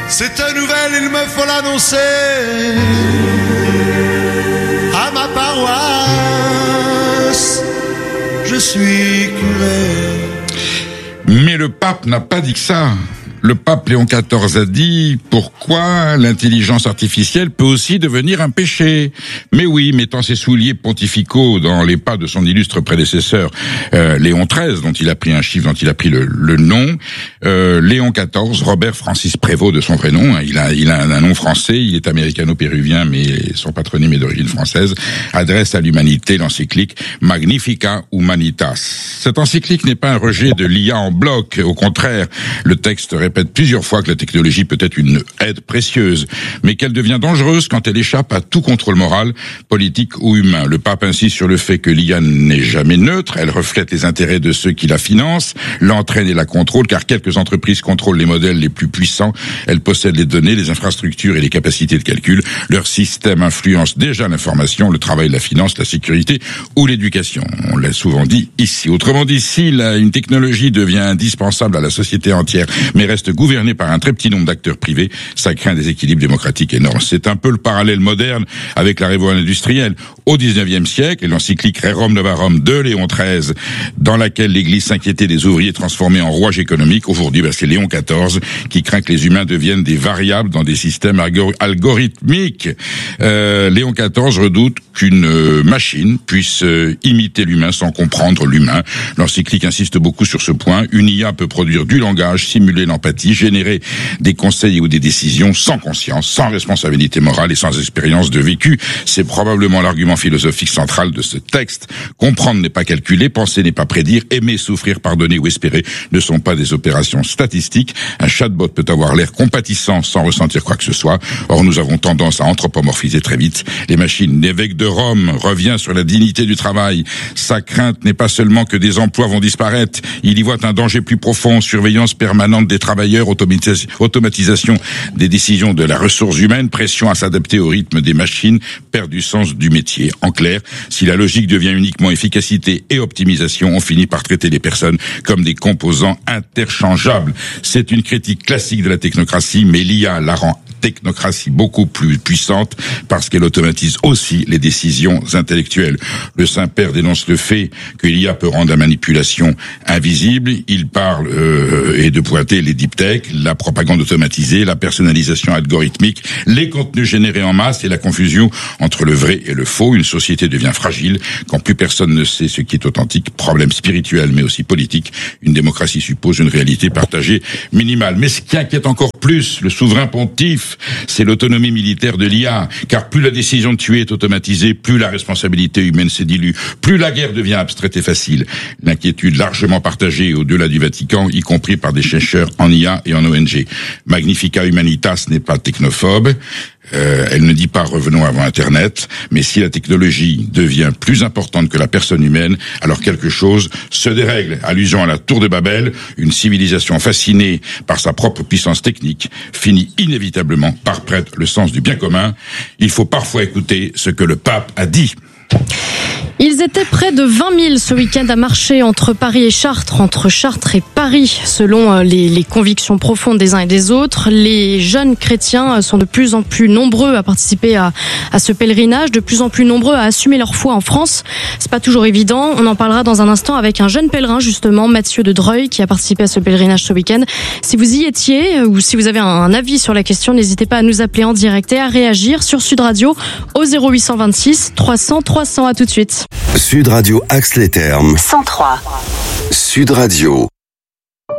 Cette nouvelle, il me faut l'annoncer à ma paroisse. Je suis curé. Mais le pape n'a pas dit que ça. Le pape Léon XIV a dit pourquoi l'intelligence artificielle peut aussi devenir un péché. Mais oui, mettant ses souliers pontificaux dans les pas de son illustre prédécesseur Léon XIII, dont il a pris un chiffre, dont il a pris le nom, Léon XIV, Robert Francis Prévost de son vrai nom, il a un nom français, il est américano-péruvien, mais son patronyme est d'origine française, adresse à l'humanité l'encyclique Magnificat Humanitas. Cette encyclique n'est pas un rejet de l'IA en bloc, au contraire, le texte répète plusieurs fois que la technologie peut être une aide précieuse, mais qu'elle devient dangereuse quand elle échappe à tout contrôle moral, politique ou humain. Le pape insiste sur le fait que l'IA n'est jamais neutre, elle reflète les intérêts de ceux qui la financent, l'entraînent et la contrôlent, car quelques entreprises contrôlent les modèles les plus puissants, elles possèdent les données, les infrastructures et les capacités de calcul, leur système influence déjà l'information, le travail, la finance, la sécurité ou l'éducation. On l'a souvent dit ici. Autrement dit, si une technologie devient indispensable à la société entière, mais reste gouverné par un très petit nombre d'acteurs privés, ça crée un déséquilibre démocratique énorme. C'est un peu le parallèle moderne avec la révolution industrielle. Au XIXe siècle, et l'encyclique Rerum Novarum de Léon XIII, dans laquelle l'Église s'inquiétait des ouvriers transformés en rouages économiques, aujourd'hui c'est Léon XIV qui craint que les humains deviennent des variables dans des systèmes algorithmiques. Léon XIV redoute qu'une machine puisse imiter l'humain sans comprendre l'humain. L'encyclique insiste beaucoup sur ce point. Une IA peut produire du langage, simuler l'empathie, générer des conseils ou des décisions sans conscience, sans responsabilité morale et sans expérience de vécu. C'est probablement l'argument philosophique central de ce texte. Comprendre n'est pas calculer, penser n'est pas prédire, aimer, souffrir, pardonner ou espérer ne sont pas des opérations statistiques. Un chatbot peut avoir l'air compatissant sans ressentir quoi que ce soit. Or, nous avons tendance à anthropomorphiser très vite les machines. L'évêque de Rome revient sur la dignité du travail. Sa crainte n'est pas seulement que des emplois vont disparaître. Il y voit un danger plus profond, surveillance permanente des travailleurs, automatisation des décisions de la ressource humaine, pression à s'adapter au rythme des machines, perd du sens du métier. En clair, si la logique devient uniquement efficacité et optimisation, on finit par traiter les personnes comme des composants interchangeables. C'est une critique classique de la technocratie, mais l'IA la rend technocratie beaucoup plus puissante parce qu'elle automatise aussi les décisions intellectuelles. Le Saint-Père dénonce le fait que l'IA peut rendre la manipulation invisible. Il parle et de pointer les deep tech, la propagande automatisée, la personnalisation algorithmique, les contenus générés en masse et la confusion entre le vrai et le faux. Une société devient fragile quand plus personne ne sait ce qui est authentique. Problème spirituel mais aussi politique. Une démocratie suppose une réalité partagée minimale. Mais ce qui inquiète encore plus le souverain pontife, c'est l'autonomie militaire de l'IA, car plus la décision de tuer est automatisée, plus la responsabilité humaine se dilue, plus la guerre devient abstraite et facile. L'inquiétude largement partagée au-delà du Vatican, y compris par des chercheurs en IA et en ONG. Magnificat Humanitas n'est pas technophobe. Elle ne dit pas revenons avant Internet, mais si la technologie devient plus importante que la personne humaine, alors quelque chose se dérègle. Allusion à la Tour de Babel, une civilisation fascinée par sa propre puissance technique finit inévitablement par perdre le sens du bien commun. Il faut parfois écouter ce que le pape a dit. Ils étaient près de 20 000 ce week-end à marcher entre Paris et Chartres, entre Chartres et Paris, selon les convictions profondes des uns et des autres. Les jeunes chrétiens sont de plus en plus nombreux à participer à ce pèlerinage, de plus en plus nombreux à assumer leur foi en France. C'est pas toujours évident. On en parlera dans un instant avec un jeune pèlerin, justement, Mathieu de Dreuil, qui a participé à ce pèlerinage ce week-end. Si vous y étiez ou si vous avez un avis sur la question, n'hésitez pas à nous appeler en direct et à réagir sur Sud Radio au 0826 300 300. À tout de suite. Sud Radio Axe-les-Thermes 103. Sud Radio.